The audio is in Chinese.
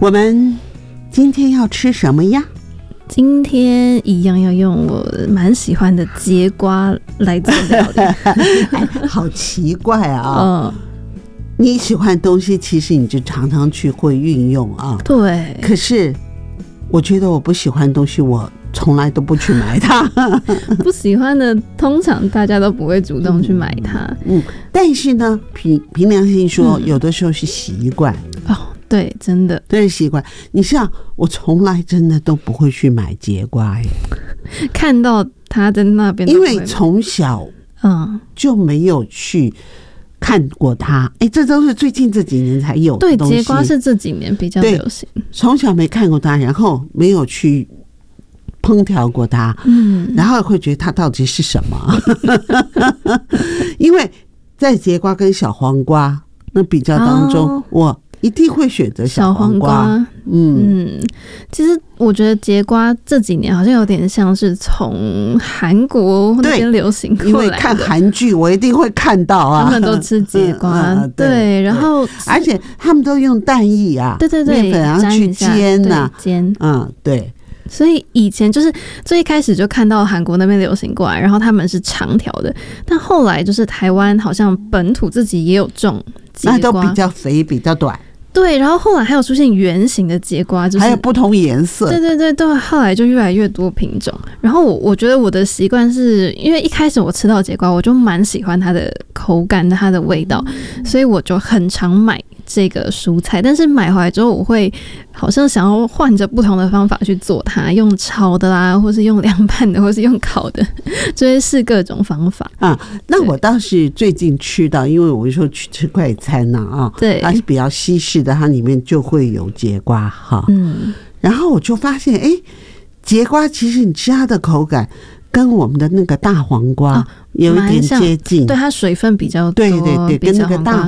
我们今天要吃什么呀？ 今天一样要用我蛮喜欢的节瓜来做料理。 好奇怪啊！你喜欢的东西，其实你就常常去会运用啊。 对。 可是我觉得我不喜欢的东西，我从来都不去买它。 不喜欢的，通常大家都不会主动去买它。 但是呢，凭良心说，有的时候是习惯。 对，真的， 对，习惯。你像我从来真的都不会去买节瓜， 看到他在那边， 因为从小就没有去看过它。这都是最近这几年才有的东西。 对，节瓜是这几年比较流行。 从小没看过它，然后没有去烹调过它，然后会觉得它到底是什么？因为在节瓜跟小黄瓜那比较当中，我一定会选择小黄瓜。 其实我觉得节瓜这几年好像有点像是从韩国那边流行过来的，因为看韩剧我一定会看到啊， 他们都吃节瓜，对，然后而且他们都用蛋液啊， 对， 面粉然后去煎啊， 煎， 对。 所以以前就是最一开始就看到韩国那边流行过来，然后他们是长条的，但后来就是台湾好像本土自己也有种节瓜， 那都比较肥比较短。 对，然后后来还有出现圆形的节瓜，就是还有不同颜色。 对，后来就越来越多品种。然后我觉得我的习惯是因为一开始我吃到节瓜，我就蛮喜欢它的口感、它的味道，所以我就很常买这个蔬菜。但是买回来之后，我会好像想要换着不同的方法去做它，用炒的啦，或是用凉拌的，或是用烤的，就会试各种方法。 那我倒是最近吃到，因为我说去吃快餐对， 它是比较西式的，它里面就会有节瓜哈。然后我就发现，节瓜其实你吃它的口感跟我们的那个大黄瓜有一点接近， 对，它水分比较多， 对，跟那个大